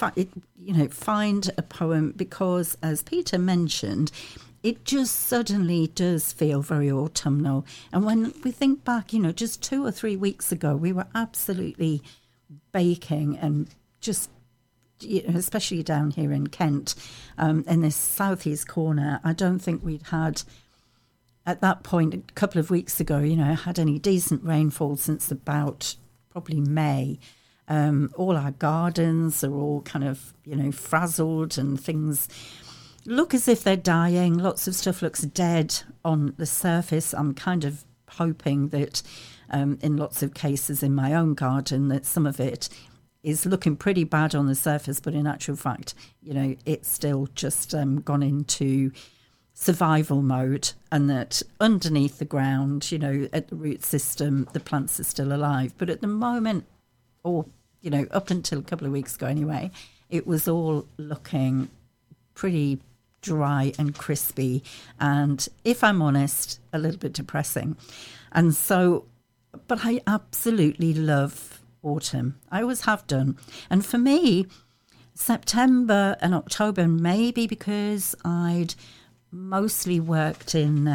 find a poem because, as Peter mentioned, it just suddenly does feel very autumnal. And when we think back, just 2 or 3 weeks ago, we were absolutely baking and just, especially down here in Kent, in this southeast corner, I don't think we'd had, at that point, a couple of weeks ago, had any decent rainfall since about probably May. All our gardens are all kind of, frazzled, and things look as if they're dying. Lots of stuff looks dead on the surface. I'm kind of hoping that in lots of cases in my own garden that some of it is looking pretty bad on the surface, but in actual fact, it's still just gone into survival mode, and that underneath the ground, at the root system, the plants are still alive. But at the moment, or, up until a couple of weeks ago anyway, it was all looking pretty dry and crispy, and if I'm honest, a little bit depressing. And so, but I absolutely love autumn. I always have done. And for me, September and October, maybe because I'd mostly worked in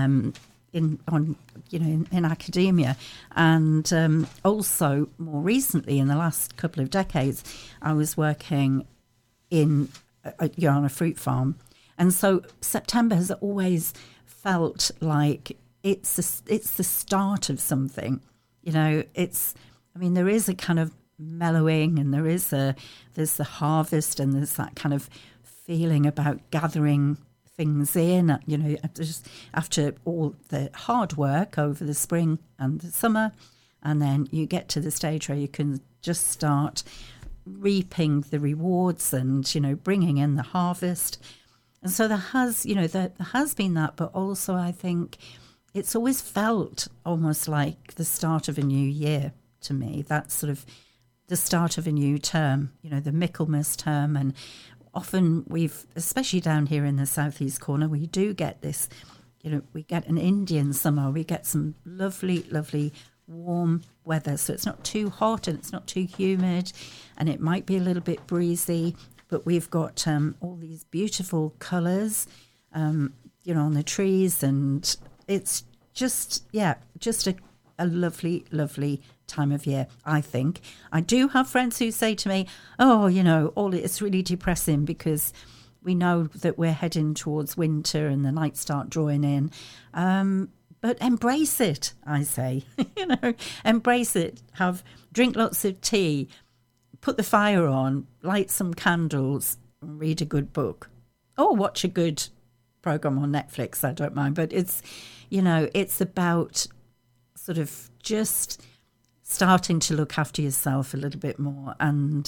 academia, and also more recently in the last couple of decades, I was working on a fruit farm. And so September has always felt like it's the start of something. There is a kind of mellowing, and there's the harvest, and there's that kind of feeling about gathering things in, just after all the hard work over the spring and the summer, and then you get to the stage where you can just start reaping the rewards and, bringing in the harvest. And so there has been that, but also I think it's always felt almost like the start of a new year to me. That's sort of the start of a new term, the Michaelmas term. And often especially down here in the southeast corner, we do get this, we get an Indian summer. We get some lovely, lovely warm weather. So it's not too hot and it's not too humid, and it might be a little bit breezy. But we've got all these beautiful colours, on the trees, and it's just a lovely, lovely time of year, I think. I do have friends who say to me, it's really depressing because we know that we're heading towards winter and the nights start drawing in. But embrace it, I say. Embrace it. Drink lots of tea. Put the fire on, light some candles, and read a good book, or watch a good program on Netflix. I don't mind, but it's about sort of just starting to look after yourself a little bit more, and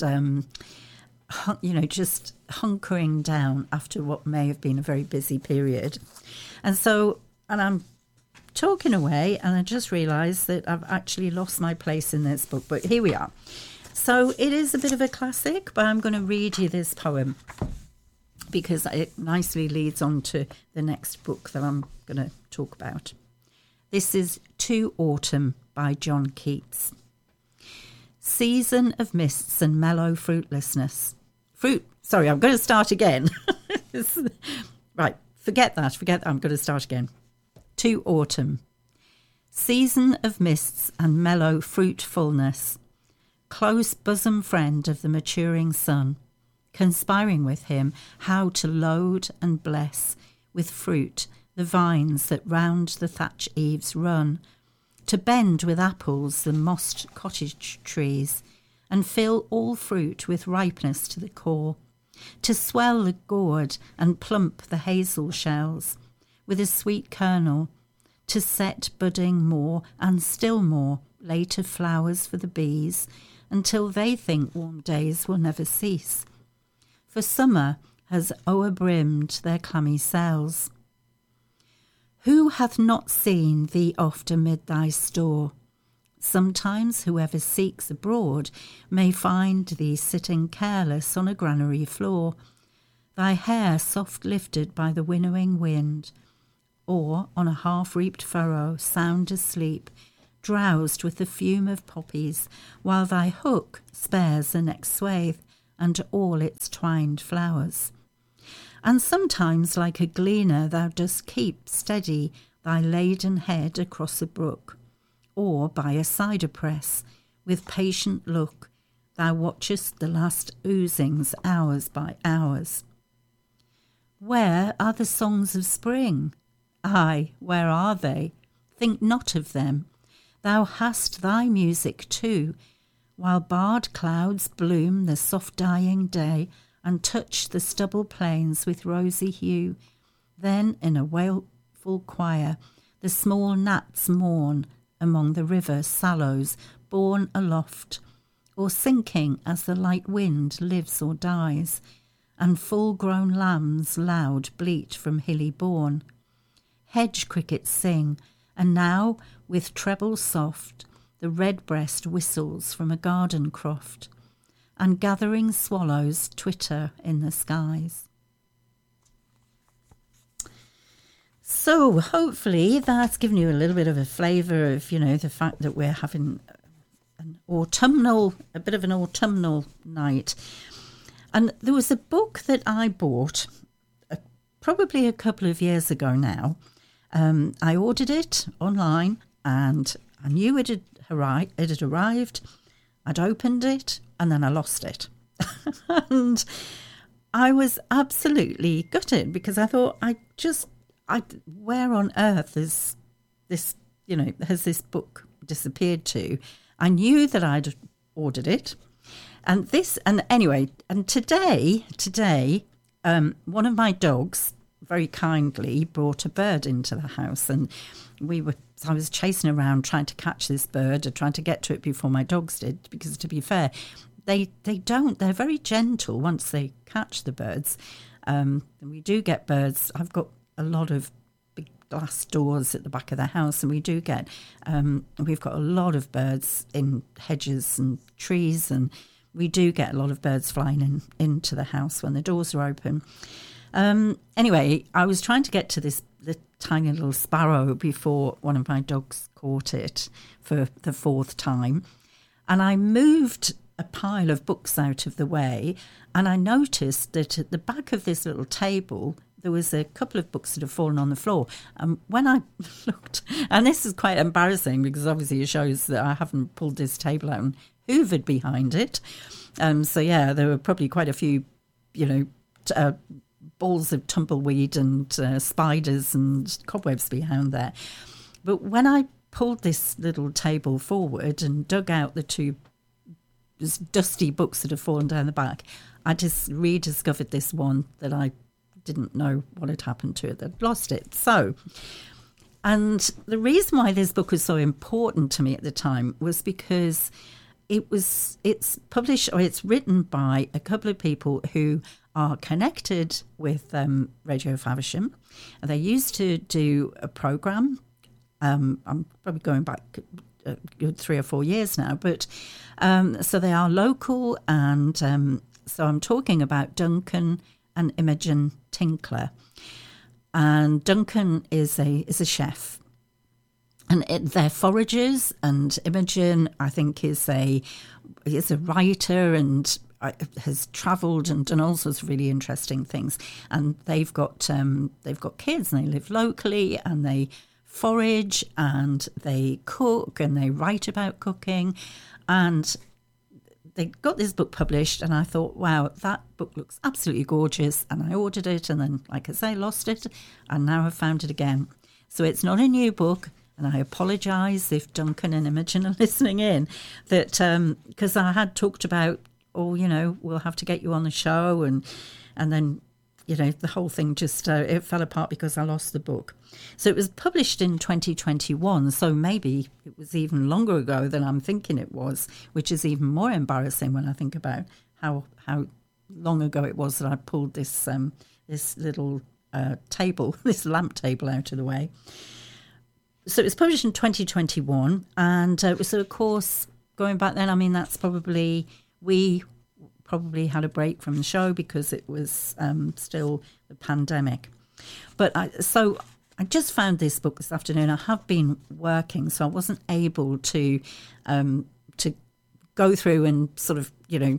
just hunkering down after what may have been a very busy period. And I'm talking away, and I just realised that I've actually lost my place in this book, but here we are. So it is a bit of a classic, but I'm going to read you this poem because it nicely leads on to the next book that I'm going to talk about. This is To Autumn by John Keats. Season of mists and mellow fruitlessness. Sorry, I'm going to start again. Right, forget that. I'm going to start again. To Autumn. Season of mists and mellow fruitfulness. Close bosom friend of the maturing sun, conspiring with him how to load and bless with fruit the vines that round the thatch eaves run, to bend with apples the mossed cottage trees, and fill all fruit with ripeness to the core, to swell the gourd and plump the hazel shells with a sweet kernel, to set budding more and still more later flowers for the bees, until they think warm days will never cease. For summer has o'erbrimmed their clammy cells. Who hath not seen thee oft amid thy store? Sometimes whoever seeks abroad may find thee sitting careless on a granary floor, thy hair soft lifted by the winnowing wind, or on a half-reaped furrow sound asleep, drowsed with the fume of poppies, while thy hook spares the next swathe, and all its twined flowers. And sometimes, like a gleaner, thou dost keep steady thy laden head across a brook, or by a cider press, with patient look, thou watchest the last oozings hours by hours. Where are the songs of spring? Aye, where are they? Think not of them. Thou hast thy music too, while barred clouds bloom the soft dying day, and touch the stubble plains with rosy hue. Then in a wailful choir the small gnats mourn among the river sallows borne aloft, or sinking as the light wind lives or dies, and full-grown lambs loud bleat from hilly bourne. Hedge crickets sing, and now with treble soft the redbreast whistles from a garden croft, and gathering swallows twitter in the skies. So hopefully that's given you a little bit of a flavour of, the fact that we're having a bit of an autumnal night. And there was a book that I bought probably a couple of years ago now. I ordered it online and I knew it had arrived. I'd opened it and then I lost it. And I was absolutely gutted because I thought, where on earth is this, has this book disappeared to? I knew that I'd ordered it. And today, one of my dogs very kindly brought a bird into the house, and I was chasing around trying to catch this bird or trying to get to it before my dogs did, because to be fair, they're very gentle once they catch the birds. And we do get birds. I've got a lot of big glass doors at the back of the house, and we've got a lot of birds in hedges and trees, and we do get a lot of birds flying into the house when the doors are open. Anyway, I was trying to get to the tiny little sparrow before one of my dogs caught it for the fourth time. And I moved a pile of books out of the way, and I noticed that at the back of this little table, there was a couple of books that had fallen on the floor. And when I looked, and this is quite embarrassing because obviously it shows that I haven't pulled this table out and hoovered behind it. There were probably quite a few, balls of tumbleweed and spiders and cobwebs behind there. But when I pulled this little table forward and dug out the two dusty books that had fallen down the back, I just rediscovered this one that I didn't know what had happened to it. I'd lost it. And the reason why this book was so important to me at the time was because it's published, or it's written by a couple of people who are connected with Radio Faversham. They used to do a programme. I'm probably going back a good 3 or 4 years now, but so they are local, and so I'm talking about Duncan and Imogen Tinkler. And Duncan is a chef, and they're foragers, and Imogen, I think, is a writer and has travelled and done all sorts of really interesting things. And they've got kids, and they live locally, and they forage, and they cook, and they write about cooking, and they got this book published, and I thought, wow, that book looks absolutely gorgeous. And I ordered it, and then, like I say, lost it, and now I've found it again. So it's not a new book, and I apologise if Duncan and Imogen are listening in, that because I had talked about, we'll have to get you on the show, and then, the whole thing just, it fell apart because I lost the book. So it was published in 2021, so maybe it was even longer ago than I'm thinking it was, which is even more embarrassing when I think about how long ago it was that I pulled this little table, this lamp table out of the way. So it was published in 2021, and it was, of course, going back then, that's probably... We probably had a break from the show because it was still the pandemic. But I just found this book this afternoon. I have been working, so I wasn't able to go through and sort of,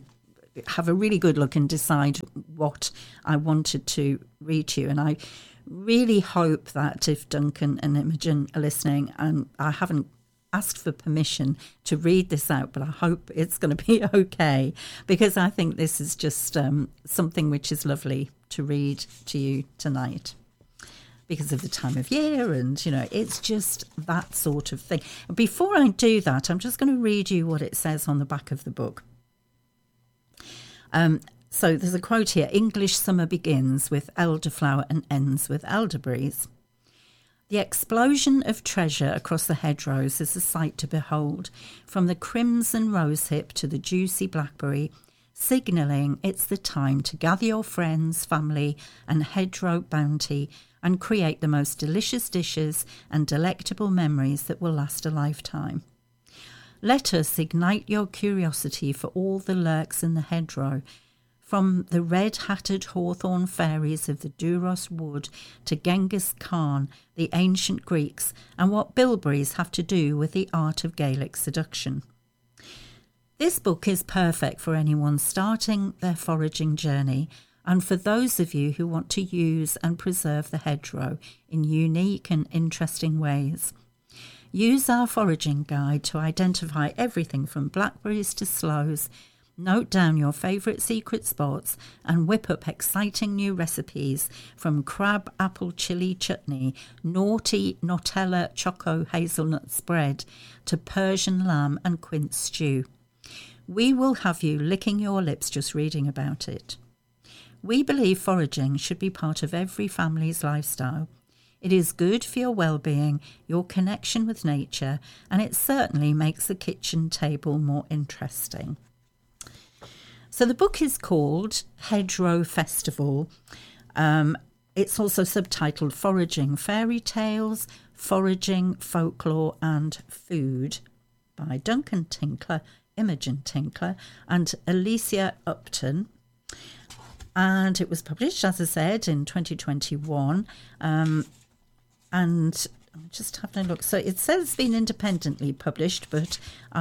have a really good look and decide what I wanted to read to you. And I really hope that if Duncan and Imogen are listening, and I haven't asked for permission to read this out, but I hope it's going to be okay, because I think this is just something which is lovely to read to you tonight because of the time of year, and it's just that sort of thing. Before I do that, I'm just going to read you what it says on the back of the book. So there's a quote here: English summer begins with elderflower and ends with elderberries. The explosion of treasure across the hedgerows is a sight to behold, from the crimson rosehip to the juicy blackberry, signalling it's the time to gather your friends, family and hedgerow bounty and create the most delicious dishes and delectable memories that will last a lifetime. Let us ignite your curiosity for all the lurks in the hedgerow, from the red-hatted hawthorn fairies of the Douros wood to Genghis Khan, the ancient Greeks, and what bilberries have to do with the art of Gaelic seduction. This book is perfect for anyone starting their foraging journey, and for those of you who want to use and preserve the hedgerow in unique and interesting ways. Use our foraging guide to identify everything from blackberries to sloes, note down your favourite secret spots, and whip up exciting new recipes from crab apple chili chutney, naughty Nutella choco hazelnut spread, to Persian lamb and quince stew. We will have you licking your lips just reading about it. We believe foraging should be part of every family's lifestyle. It is good for your well-being, your connection with nature, and it certainly makes the kitchen table more interesting. So the book is called Hedgerow Festival. It's also subtitled Foraging Fairy Tales, Foraging, Folklore and Food by Duncan Tinkler, Imogen Tinkler and Alicia Upton. And it was published, as I said, in 2021. And I'm just having a look. So it says it's been independently published, but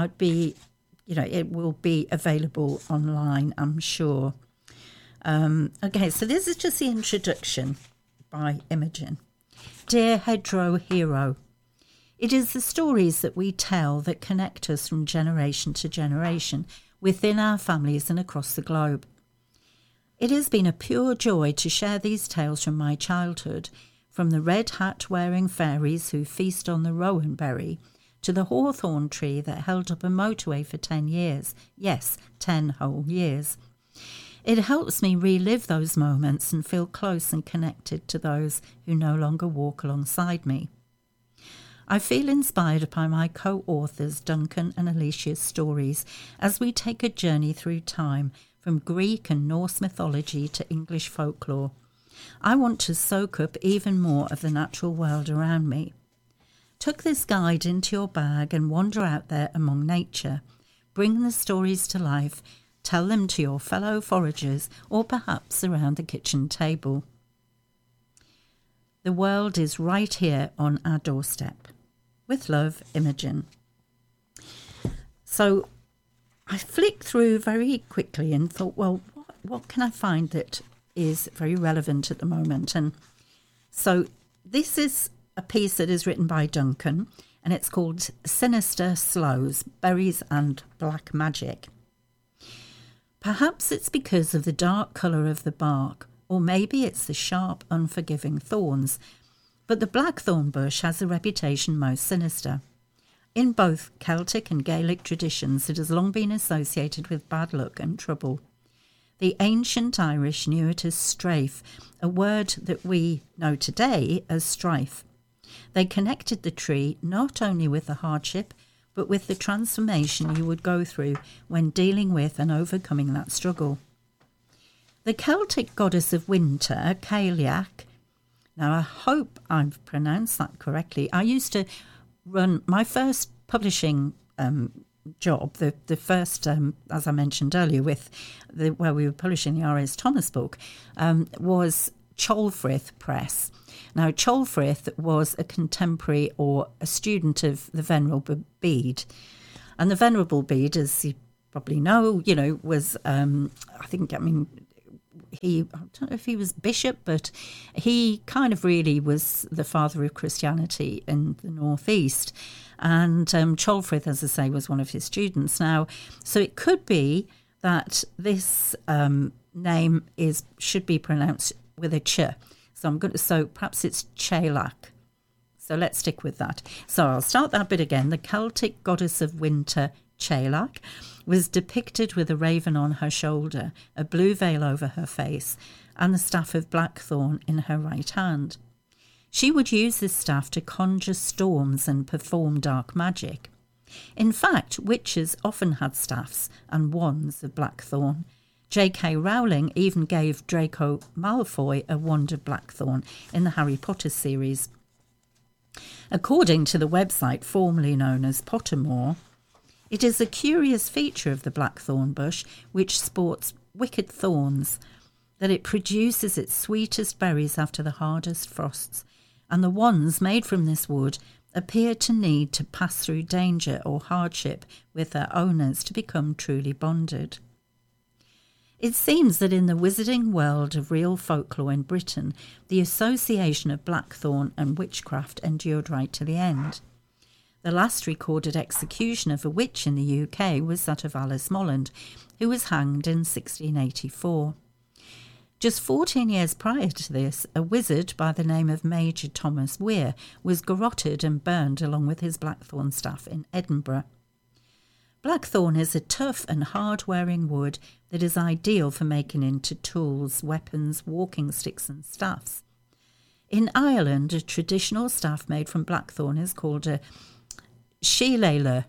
it will be available online, I'm sure. Okay, so this is just the introduction by Imogen. Dear Hedgerow Hero, it is the stories that we tell that connect us from generation to generation within our families and across the globe. It has been a pure joy to share these tales from my childhood, from the red hat wearing fairies who feast on the rowan berry, to the hawthorn tree that held up a motorway for 10 years. Yes, 10 whole years. It helps me relive those moments and feel close and connected to those who no longer walk alongside me. I feel inspired by my co-authors Duncan and Alicia's stories as we take a journey through time from Greek and Norse mythology to English folklore. I want to soak up even more of the natural world around me. Tuck this guide into your bag and wander out there among nature. Bring the stories to life. Tell them to your fellow foragers or perhaps around the kitchen table. The world is right here on our doorstep. With love, Imogen. So I flicked through very quickly and thought, well, what can I find that is very relevant at the moment? And so this is a piece that is written by Duncan, and it's called Sinister Sloes, Berries and Black Magic. Perhaps it's because of the dark colour of the bark, or maybe it's the sharp, unforgiving thorns, but the blackthorn bush has a reputation most sinister. In both Celtic and Gaelic traditions, it has long been associated with bad luck and trouble. The ancient Irish knew it as strafe, a word that we know today as strife. They connected the tree not only with the hardship, but with the transformation you would go through when dealing with and overcoming that struggle. The Celtic goddess of winter, Cailleach, now I hope I've pronounced that correctly. I used to run my first publishing job, the first, as I mentioned earlier, where we were publishing the R.S. Thomas book, was Cholfrith Press. Now, Cholfrith was a contemporary or a student of the Venerable Bede. And the Venerable Bede, as you probably know, was, I don't know if he was bishop, but he kind of really was the father of Christianity in the Northeast. And Ceolfrith, as I say, was one of his students. Now, so it could be that this name should be pronounced with a ch. So perhaps it's Chelach. So let's stick with that. So I'll start that bit again. The Celtic goddess of winter, Chelach, was depicted with a raven on her shoulder, a blue veil over her face, and the staff of blackthorn in her right hand. She would use this staff to conjure storms and perform dark magic. In fact, witches often had staffs and wands of blackthorn. J.K. Rowling even gave Draco Malfoy a wand of blackthorn in the Harry Potter series. According to the website formerly known as Pottermore, it is a curious feature of the blackthorn bush, which sports wicked thorns, that it produces its sweetest berries after the hardest frosts, and the wands made from this wood appear to need to pass through danger or hardship with their owners to become truly bonded. It seems that in the wizarding world of real folklore in Britain, the association of blackthorn and witchcraft endured right to the end. The last recorded execution of a witch in the UK was that of Alice Molland, who was hanged in 1684. Just 14 years prior to this, a wizard by the name of Major Thomas Weir was garrotted and burned along with his blackthorn staff in Edinburgh. Blackthorn is a tough and hard-wearing wood that is ideal for making into tools, weapons, walking sticks and staffs. In Ireland, a traditional staff made from blackthorn is called a shillelagh.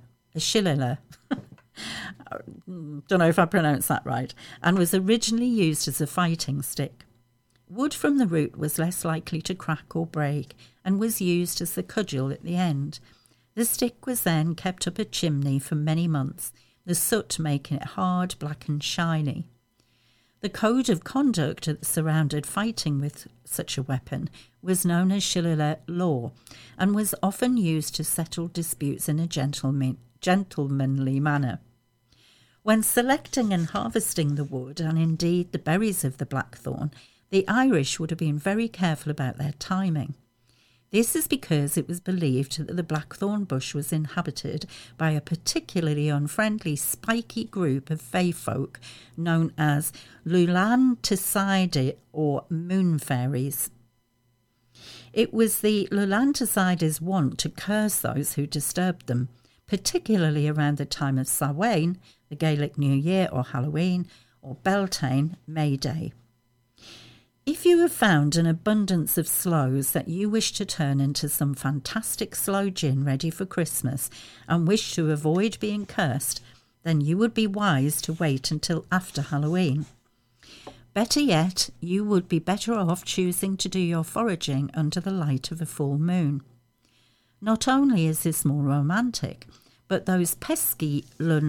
Don't know if I pronounced that right, and was originally used as a fighting stick. Wood from the root was less likely to crack or break and was used as the cudgel at the end. The stick was then kept up a chimney for many months, the soot making it hard, black and shiny. The code of conduct that surrounded fighting with such a weapon was known as shillelagh law and was often used to settle disputes in a gentlemanly manner. When selecting and harvesting the wood, and indeed the berries of the blackthorn, the Irish would have been very careful about their timing. This is because it was believed that the blackthorn bush was inhabited by a particularly unfriendly, spiky group of fae folk known as Lulanticidae or moon fairies. It was the Lulanticidaes' wont to curse those who disturbed them, particularly around the time of Samhain, the Gaelic New Year or Halloween, or Beltane, May Day. If you have found an abundance of sloes that you wish to turn into some fantastic sloe gin ready for Christmas and wish to avoid being cursed, then you would be wise to wait until after Halloween. Better yet, you would be better off choosing to do your foraging under the light of a full moon. Not only is this more romantic, but those pesky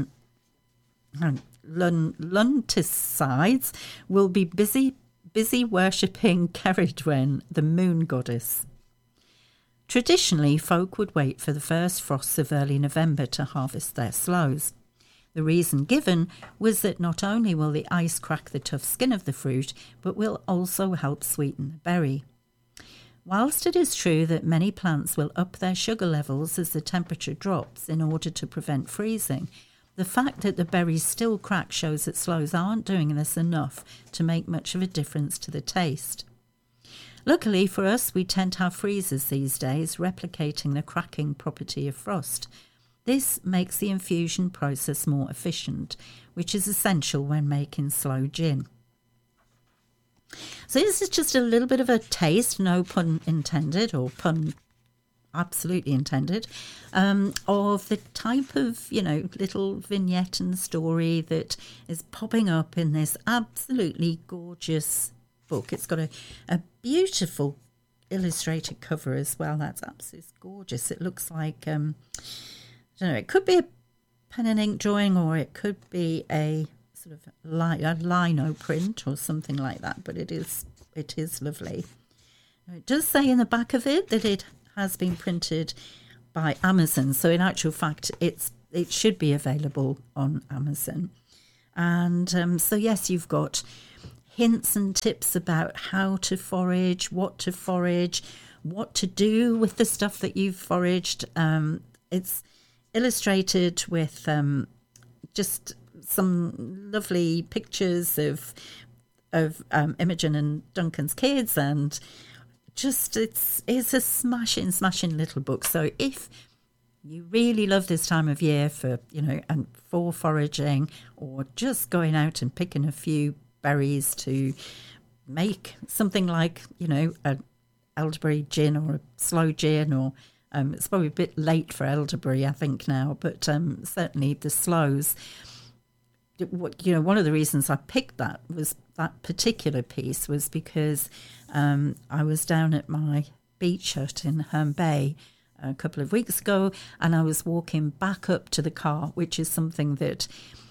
Lunticides will be busy worshipping Ceridwen, the moon goddess. Traditionally, folk would wait for the first frosts of early November to harvest their sloes. The reason given was that not only will the ice crack the tough skin of the fruit, but will also help sweeten the berry. Whilst it is true that many plants will up their sugar levels as the temperature drops in order to prevent freezing, the fact that the berries still crack shows that sloes aren't doing this enough to make much of a difference to the taste. Luckily for us, we tend to have freezers these days, replicating the cracking property of frost. This makes the infusion process more efficient, which is essential when making sloe gin. So this is just a little bit of a taste, no pun intended, or pun absolutely intended, of the type of, little vignette and story that is popping up in this absolutely gorgeous book. It's got a beautiful illustrated cover as well. That's absolutely gorgeous. It looks like, I don't know, it could be a pen and ink drawing, or it could be a sort of a lino print or something like that, but it is lovely. It does say in the back of it that it has been printed by Amazon, so in actual fact it's it should be available on Amazon. And so, yes, you've got hints and tips about how to forage, what to do with the stuff that you've foraged. It's illustrated with just some lovely pictures of Imogen and Duncan's kids, and just it's a smashing little book. So if you really love this time of year for foraging, or just going out and picking a few berries to make something like an elderberry gin or a sloe gin, or it's probably a bit late for elderberry, I think now, but certainly the sloes. One of the reasons I picked that particular piece was because I was down at my beach hut in Herne Bay a couple of weeks ago, and I was walking back up to the car, which is something that,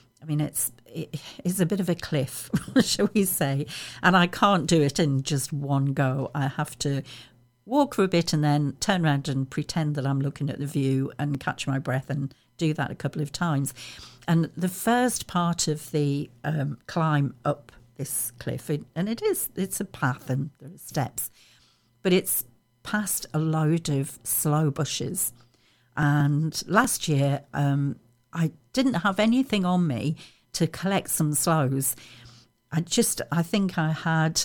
it's a bit of a cliff, shall we say, and I can't do it in just one go. I have to walk for a bit and then turn around and pretend that I'm looking at the view and catch my breath, and do that a couple of times. And the first part of the climb up this cliff, it's a path and there are steps, but it's past a load of sloe bushes. And last year, I didn't have anything on me to collect some sloes. I think I had,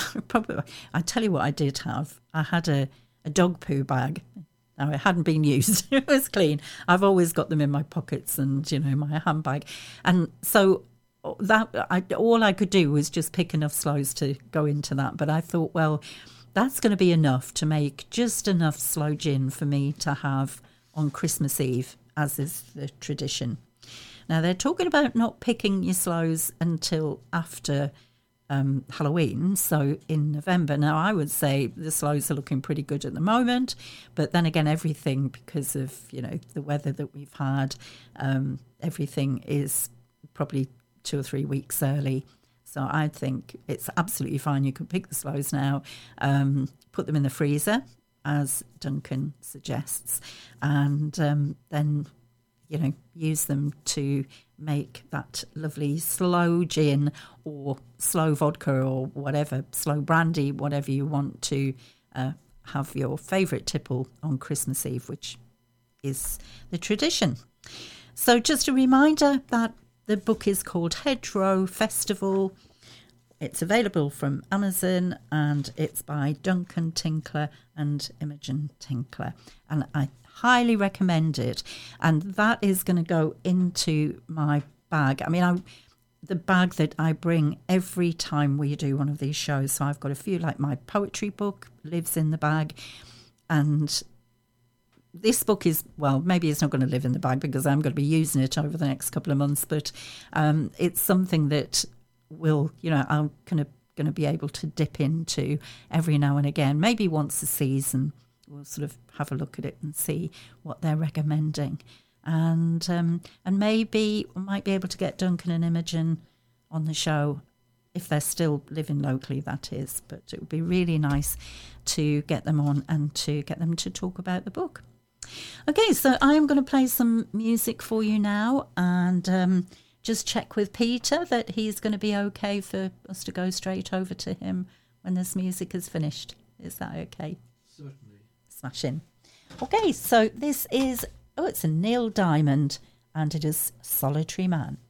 I tell you what I did have. I had a dog poo bag. Now, it hadn't been used. It was clean. I've always got them in my pockets and, my handbag. And so all I could do was just pick enough sloes to go into that. But I thought, well, that's going to be enough to make just enough sloe gin for me to have on Christmas Eve, as is the tradition. Now, they're talking about not picking your sloes until after Halloween, so in November. Now, I would say the sloes are looking pretty good at the moment, but then again, everything, because of the weather that we've had, everything is probably 2 or 3 weeks early. So I think it's absolutely fine. You can pick the sloes now, put them in the freezer, as Duncan suggests, and then use them to make that lovely sloe gin or sloe vodka or whatever, sloe brandy, whatever you want to have your favourite tipple on Christmas Eve, which is the tradition. So just a reminder that the book is called Hedgerow Festival. It's available from Amazon, and it's by Duncan Tinkler and Imogen Tinkler. And I highly recommend it. And that is going to go into my bag. The bag that I bring every time we do one of these shows. So I've got a few, like my poetry book lives in the bag. And this book is, well, maybe it's not going to live in the bag because I'm going to be using it over the next couple of months. But it's something that I'm going to be able to dip into every now and again, maybe once a season. We'll sort of have a look at it and see what they're recommending. And maybe we might be able to get Duncan and Imogen on the show, if they're still living locally, that is. But it would be really nice to get them on and to get them to talk about the book. Okay, so I'm going to play some music for you now, and just check with Peter that he's going to be okay for us to go straight over to him when this music is finished. Is that okay? Certainly. Smashing. Okay, so this is, it's a Neil Diamond, and it is Solitary Man.